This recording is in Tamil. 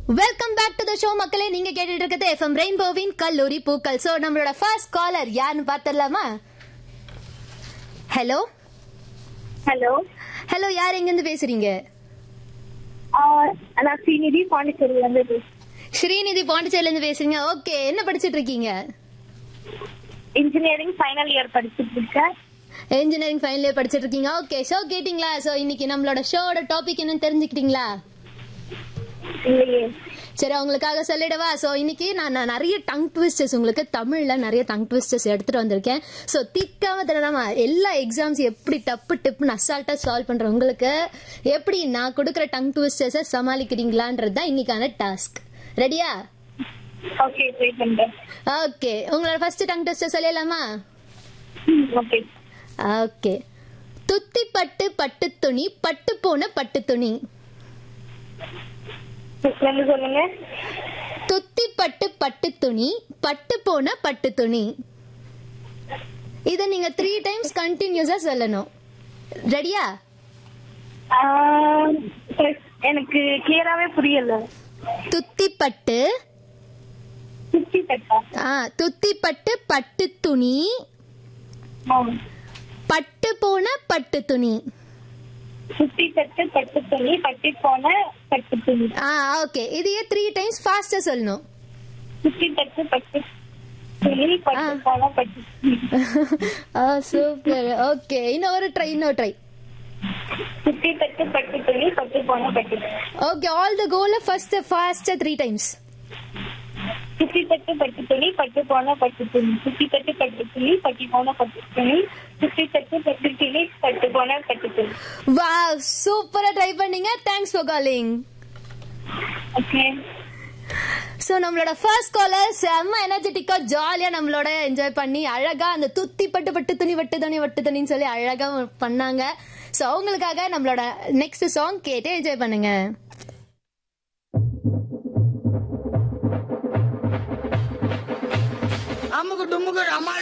Welcome back to the show மக்களே. நீங்க கேட்டுட்டு இருக்கிறது எஃப்எம் ரெயின்போவின் கல்லூரி பூக்கள். சோ நம்மளோட ஃபர்ஸ்ட் காலர் யாருன்னு பாத்துடலாமா? ஹலோ ஹலோ ஹலோ, யார் எங்க இருந்து பேசுறீங்க? நான் ஸ்ரீநிதி பாண்டிச்சேரியில இருந்து. ஸ்ரீநிதி பாண்டிச்சேரியில இருந்து பேசுறீங்க. ஓகே, என்ன படிச்சிட்டு இருக்கீங்க? இன்ஜினியரிங் ஃபைனல் இயர் படிச்சிட்டு இருக்கேன். இன்ஜினியரிங் ஃபைனல் இயர் படிச்சிட்டு இருக்கீங்க. ஓகே, ஷோ கேட்டிங்களா? சோ இன்னைக்கு நம்மளோட ஷோட டாபிக் என்னன்னு தெரிஞ்சுக்கிட்டீங்களா? இல்லையே. சரி, உங்களுக்காக சொல்லிடவா? சோ இன்னைக்கு நான் நிறைய டங் ட்விஸ்டர்ஸ், உங்களுக்கு தமிழ்ல நிறைய டங் ட்விஸ்டர்ஸ் எடுத்துட்டு வந்திருக்கேன். சோ திக்காம தினமா எல்லா எக்ஸாம்ஸ் எப்படி டப்பு டிப்புன்னு அசால்ட்டா சால்வ் பண்ற உங்களுக்கு எப்படி நான் கொடுக்குற டங் ட்விஸ்டர்ஸை சமாளிக்கிறீங்களான்றது தான் இன்னைக்கான டாஸ்க். ரெடியா? ஓகே, ட்ரை பண்றேன். ஓகே, உங்களோட ஃபர்ஸ்ட் டங் ட்விஸ்டர் சொல்லலாமா? ஓகே. ஓகே. துத்தி பட்டு பட்டு துணி, பட்டு போன பட்டு துணி. சொல்லுங்க. துத்தி பட்டு பட்டு துணி, பட்டு போன பட்டு துணி. இத நீங்க 3 டைம்ஸ் கண்டினியூஸா சொல்லணும். ரெடியா? எனக்கு கிளியராவே புரியல. துத்தி பட்டு சுத்தி தட்டா? துத்தி பட்டு பட்டு துணி, பட்டு போன பட்டு துணி. சுத்தி தட்டு பட்டு துணி, பட்டு போன பட்டு துணி. ஓகே, இதையே 3 டைம்ஸ் ஃபாஸ்டா சொல்லணும். சுத்தி தட்டு பட்டு துணி, பட்டு போன பட்டு துணி. சூப்பர். ஓகே, இன்னொரு ட்ரை. சுத்தி தட்டு பட்டு துணி, பட்டு போன பட்டு துணி. ஓகே, ஆல் தி கோல ஃபர்ஸ்ட் ஃபாஸ்டா 3 டைம்ஸ். சுத்தி தட்டு பட்டு துணி, பட்டு போன பட்டு துணி. சுத்தி தட்டு பட்டு துணி, பட்டு போன பட்டு துணி. சுத்தி தட்டு பட்டு துணி, பட்டு போன பட்டு துணி. வாவ், சூப்பரா ட்ரை பண்ணீங்க. Thanks for calling. Okay. So நம்மளோட ஃபர்ஸ்ட் காலர் செம்ம எனர்ஜெட்டிக்கா ஜாலியா நம்மளோட என்ஜாய் பண்ணி அழகா அந்த துத்தி பட்டு பட்டு துணி வட்டு துணின்னு சொல்லி அழகா பண்ணாங்க. சோ அவங்களுக்காக நம்மளோட நெக்ஸ்ட் சாங் கேட்டு என்ஜாய் பண்ணுங்க. அம்முக்கு டும்முக்கு அம்மா